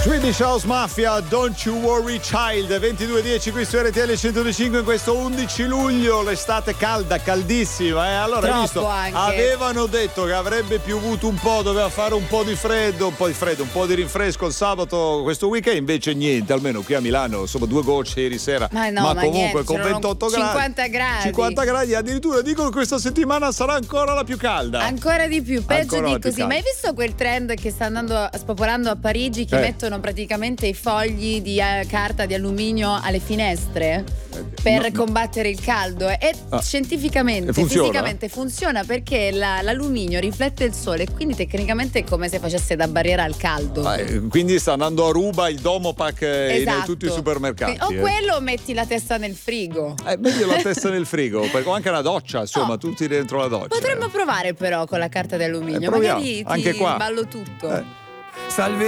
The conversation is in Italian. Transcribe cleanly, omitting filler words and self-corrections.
Swedish House Mafia, Don't You Worry Child, 22:10 qui su RTL 105 in questo 11 luglio, l'estate calda, caldissima, allora troppo hai visto, anche. avevano detto che avrebbe piovuto un po', doveva fare un po' di freddo, un po' di rinfresco il sabato, questo weekend invece niente, almeno qui a Milano, insomma 2 gocce ieri sera, ma comunque niente, con 28 50 gradi. 50 gradi, addirittura dicono che questa settimana sarà ancora la più calda. Ancora di più, peggio Ancora di così. Ma hai visto quel trend che sta andando spopolando a Parigi, che mettono praticamente i fogli di carta di alluminio alle finestre per combattere il caldo? E scientificamente, fisicamente funziona perché l'alluminio riflette il sole, quindi tecnicamente è come se facesse da barriera al caldo. Quindi sta andando a ruba il Domopac esatto. in tutti i supermercati. O quello, metti la testa nel frigo. Meglio la testa nel frigo, perché ho anche una doccia, insomma, tutti dentro la doccia. Potremmo provare però con la carta di alluminio, proviamo, magari ti anche qua. ballo tutto. Salve